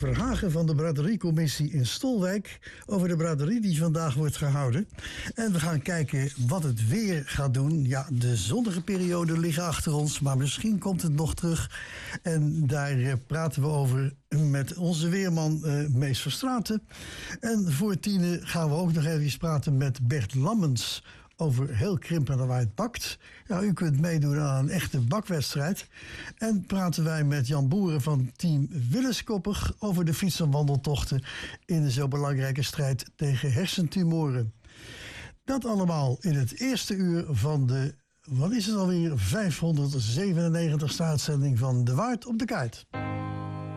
Verhagen van de Braderie-commissie in Stolwijk over de braderie die vandaag wordt gehouden. En we gaan kijken wat het weer gaat doen. Ja, de zonnige perioden liggen achter ons, maar misschien komt het nog terug. En daar praten we over met onze weerman Mees Verstraeten. En voor 10 gaan we ook nog even praten met Bert Lammens over heel Krimpen waar het bakt. Ja, u kunt meedoen aan een echte bakwedstrijd. En praten wij met Jan Boeren van team Willeskoppig over de fiets- en wandeltochten in de zo belangrijke strijd tegen hersentumoren. Dat allemaal in het eerste uur van de, wat is het alweer, 597e uitzending van De Waard op de Kaart.